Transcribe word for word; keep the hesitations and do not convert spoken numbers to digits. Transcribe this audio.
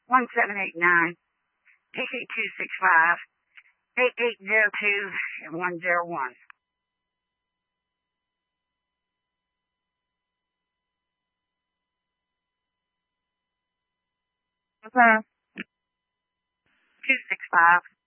one seven eight nine, eight eight two six five, eight eight zero two, and one zero one. Okay. two six five.